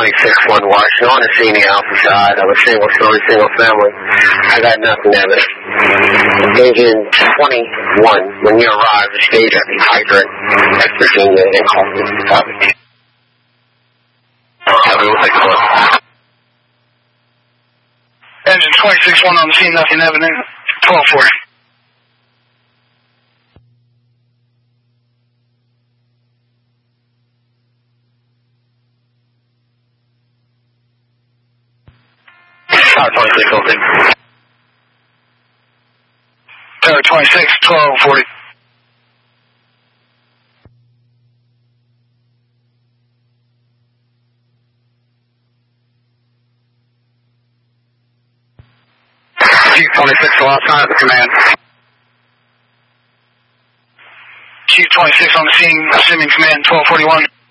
26-1 Washington, on the scene, the Alpha side of a single story, single family. I got nothing evident. Engine 21, when you arrive, the stage at the hydrant, West Virginia, and Houston. Copy. We'll take a look. Engine 26-1 on the scene, nothing evident. 1240. Tower 26, okay. Tower 26, 1240. Chief 26, the last time at the command. Chief 26 on the scene, assuming command 1241.